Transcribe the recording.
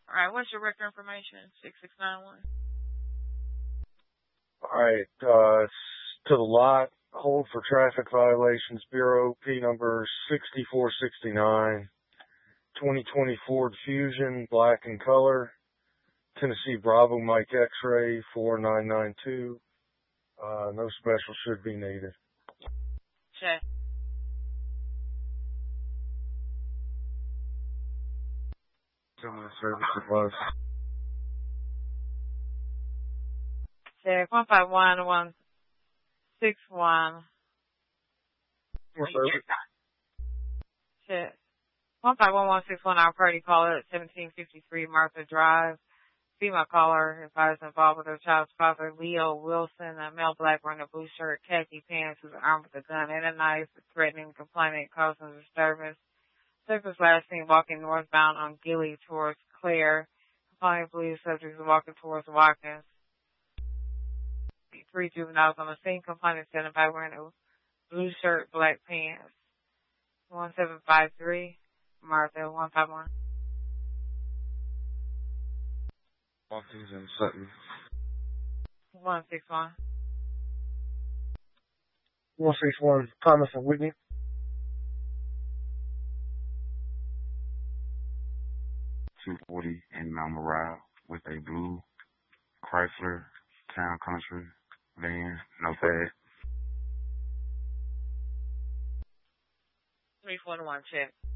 All right, what's your record information? 6691. All right, to the lot, hold for traffic violations, Bureau P number 6469, 2020 Ford Fusion, black in color, Tennessee Bravo Mike X-ray 4992. No special should be needed. Check. Similar service advice. Check. 151-161. More service. Check. 151-161, our party caller at 1753 Martha Drive. Female caller advised involved with her child's father, Leo Wilson, a male black wearing a blue shirt, khaki pants, who's armed with a gun and a knife, threatening, complaining, causing disturbance. Surface last seen walking northbound on Gilly towards Claire. Complainant believes subject is walking towards Watkins. 3 juveniles on the scene. Complainant standing by wearing a blue shirt, black pants. 1753, Martha, 151. Watkins and Sutton. 161. 161, Thomas and Whitney. 240 in Mount Morale with a blue Chrysler Town Country van, no tag. 341, check.